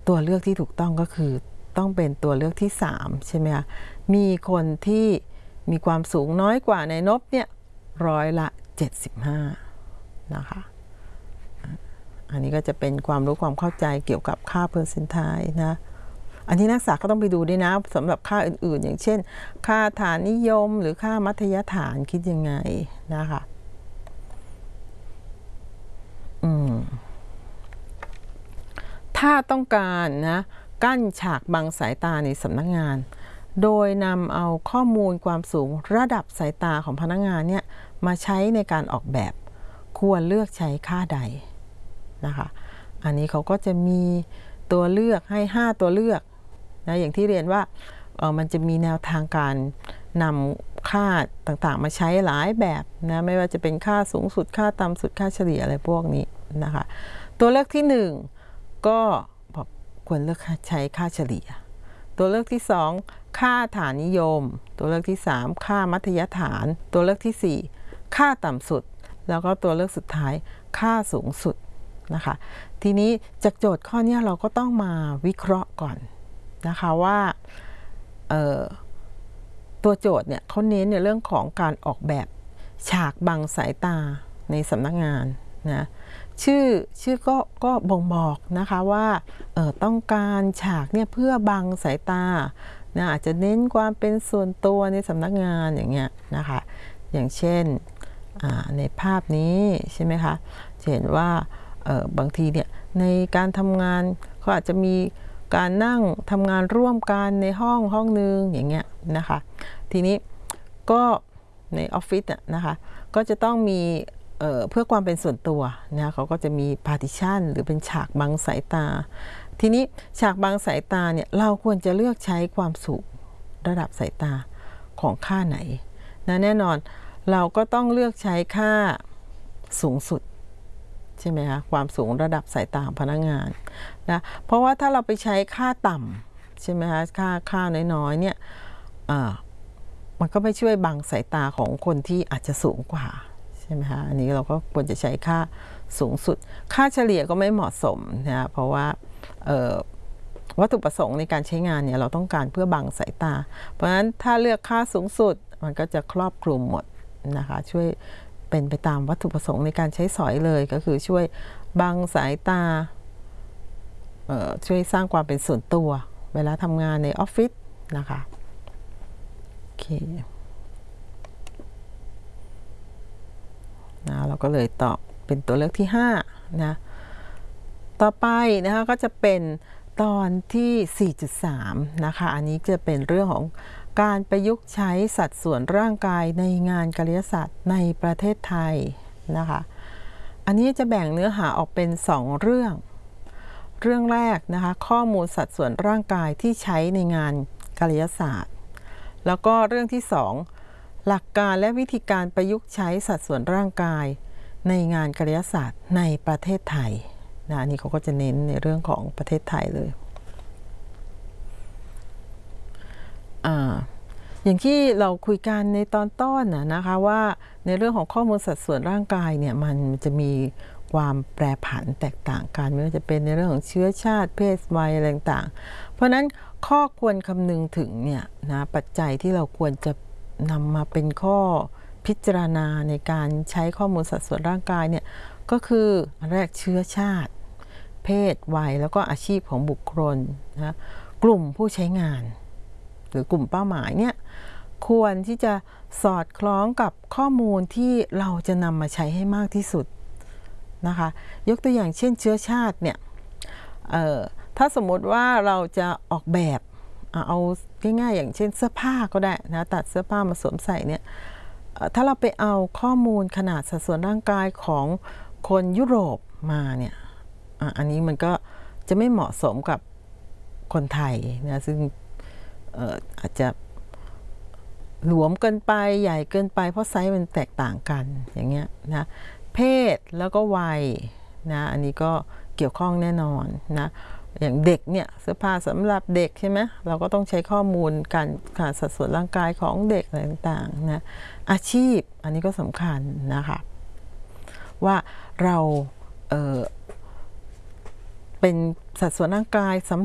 ตัวเลือกที่ถูกต้องก็คือต้องเป็นตัวเลือกที่3ใช่ไหมคะมีคนที่มีความสูงน้อยกว่าในนบเนี่ย75%นะคะอันนี้ก็จะเป็นความรู้ความเข้าใจเกี่ยวกับค่าเปอร์เซนต์ไทล์นะอันที่นักศึกษาก็ต้องไปดูด้วยนะสำหรับค่าอื่นๆอย่างเช่นค่าฐานนิยมหรือค่ามัธยฐานคิดยังไงนะคะถ้าต้องการนะกั้นฉากบังสายตาในสำนักงานโดยนำเอาข้อมูลความสูงระดับสายตาของพนักงานเนี่ยมาใช้ในการออกแบบควรเลือกใช้ค่าใดนะคะอันนี้เขาก็จะมีตัวเลือกให้5ตัวเลือกนะอย่างที่เรียนว่ามันจะมีแนวทางการนำค่าต่างๆมาใช้หลายแบบนะไม่ว่าจะเป็นค่าสูงสุดค่าต่ำสุดค่าเฉลี่ยอะไรพวกนี้นะคะตัวเลือกที่1ก็ควรเลือกใช้ค่าเฉลี่ยตัวเลือกที่2ค่าฐานนิยมตัวเลือกที่3ค่ามัธยฐานตัวเลือกที่4ค่าต่ำสุดแล้วก็ตัวเลือกสุดท้ายค่าสูงสุดนะคะทีนี้จากโจทย์ข้อนี้เราก็ต้องมาวิเคราะห์ก่อนนะคะว่าตัวโจทย์เนี่ยเขาเน้นในเรื่องของการออกแบบฉากบังสายตาในสำนักงานนะชื่อก็บ่งบอกนะคะว่าต้องการฉากเนี่ยเพื่อบังสายตานะอาจจะเน้นความเป็นส่วนตัวในสำนักงานอย่างเงี้ยนะคะอย่างเช่นในภาพนี้ใช่ไหมคะเห็นว่าบางทีเนี่ยในการทำงานเขาอาจจะมีการนั่งทำงานร่วมกันในห้องนึงอย่างเงี้ยนะคะทีนี้ก็ในออฟฟิศนะคะก็จะต้องมีเพื่อความเป็นส่วนตัวนะเขาก็จะมี partition หรือเป็นฉากบังสายตาทีนี้ฉากบังสายตาเนี่ยเราควรจะเลือกใช้ความสูงระดับสายตาของค่าไหนนะแน่นอนเราก็ต้องเลือกใช้ค่าสูงสุดใช่ไหมคะความสูงระดับสายตาของพนักงานนะเพราะว่าถ้าเราไปใช้ค่าต่ำใช่ไหมคะค่าน้อยๆเนี่ยมันก็ไม่ช่วยบังสายตาของคนที่อาจจะสูงกว่าใช่ไหมคะอันนี้เราก็ควรจะใช้ค่าสูงสุดค่าเฉลี่ยก็ไม่เหมาะสมนะเพราะว่าวัตถุประสงค์ในการใช้งานเนี่ยเราต้องการเพื่อบังสายตาเพราะฉะนั้นถ้าเลือกค่าสูงสุดมันก็จะครอบคลุมหมดนะคะช่วยเป็นไปตามวัตถุประสงค์ในการใช้สอยเลยก็คือช่วยบังสายตาช่วยสร้างความเป็นส่วนตัวเวลาทำงานในออฟฟิศนะคะโอเคนะเราก็เลยตอบเป็นตัวเลือกที่5นะต่อไปนะคะก็จะเป็นตอนที่ 4.3 นะคะอันนี้จะเป็นเรื่องของการประยุกต์ใช้สัดส่วนร่างกายในงานกายศาสตร์ในประเทศไทยนะคะอันนี้จะแบ่งเนื้อหาออกเป็น2เรื่องแรกนะคะข้อมูลสัดส่วนร่างกายที่ใช้ในงานกายศาสตร์แล้วก็เรื่องที่2หลักการและวิธีการประยุกต์ใช้สัดส่วนร่างกายในงานกายศาสตร์ในประเทศไทยนะอันนี้เขาก็จะเน้นในเรื่องของประเทศไทยเลยอย่างที่เราคุยกันในตอนต้นนะคะว่าในเรื่องของข้อมูลสัดส่วนร่างกายเนี่ยมันจะมีความแปรผันแตกต่างกันไม่ว่าจะเป็นในเรื่องของเชื้อชาติเพศวัยอะไรต่างๆเพราะนั้นข้อควรคำนึงถึงเนี่ยนะปัจจัยที่เราควรจะนำมาเป็นข้อพิจารณาในการใช้ข้อมูลสัดส่วนร่างกายเนี่ยก็คืออันแรกเชื้อชาติเพศวัยแล้วก็อาชีพของบุคคลนะกลุ่มผู้ใช้งานหรือกลุ่มเป้าหมายเนี่ยควรที่จะสอดคล้องกับข้อมูลที่เราจะนำมาใช้ให้มากที่สุดนะคะยกตัวอย่างเช่นเชื้อชาติเนี่ยถ้าสมมติว่าเราจะออกแบบเอาง่ายๆอย่างเช่นเสื้อผ้าก็ได้นะตัดเสื้อผ้ามาสวมใส่เนี่ยถ้าเราไปเอาข้อมูลขนาดสัดส่วนร่างกายของคนยุโรปมาเนี่ยอันนี้มันก็จะไม่เหมาะสมกับคนไทยนะซึ่งอาจจะหลวมเกินไปใหญ่เกินไปเพราะไซส์มันแตกต่างกันอย่างเงี้ยนะเพศแล้วก็วัยนะอันนี้ก็เกี่ยวข้องแน่นอนนะอย่างเด็กเนี่ยเสื้อผ้าสำหรับเด็กใช่ไหมเราก็ต้องใช้ข้อมูลการสัดส่วนร่างกายของเด็กอะไรต่างๆนะอาชีพอันนี้ก็สำคัญนะคะว่าเราเป็นสัดส่วนร่างกายสำ